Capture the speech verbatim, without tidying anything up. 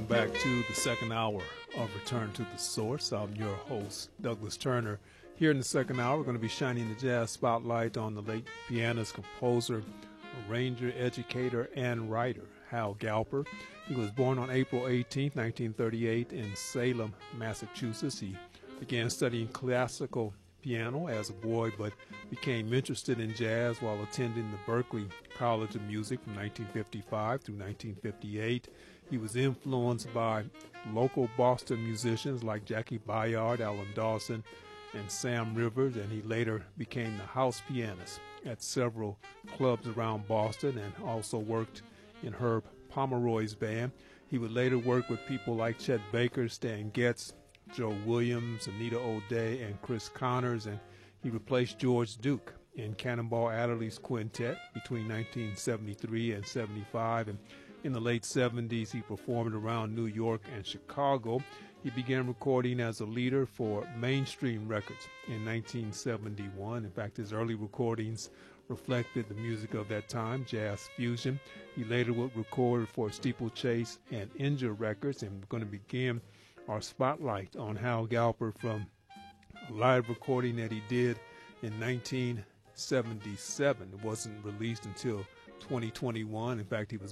welcome back to the second hour of Return to the Source. I'm your host, Douglas Turner. Here in the second hour, we're going to be shining the jazz spotlight on the late pianist, composer, arranger, educator, and writer, Hal Galper. He was born on April eighteenth, nineteen thirty-eight in Salem, Massachusetts. He began studying classical piano as a boy, but became interested in jazz while attending the Berklee College of Music from nineteen fifty-five through nineteen fifty-eight. He was influenced by local Boston musicians like Jackie Bayard, Alan Dawson, and Sam Rivers, and he later became the house pianist at several clubs around Boston and also worked in Herb Pomeroy's band. He would later work with people like Chet Baker, Stan Getz, Joe Williams, Anita O'Day, and Chris Connors, and he replaced George Duke in Cannonball Adderley's quintet between nineteen seventy-three and seventy-five, and in the late seventies he performed around New York and Chicago. He began recording as a leader for Mainstream Records in nineteen seventy-one. In fact, his early recordings reflected the music of that time, jazz fusion. He later would record for Steeplechase and Inja Records, and we're going to begin our spotlight on Hal Galper from a live recording that he did in nineteen seventy-seven. It wasn't released until twenty twenty-one. In fact, he was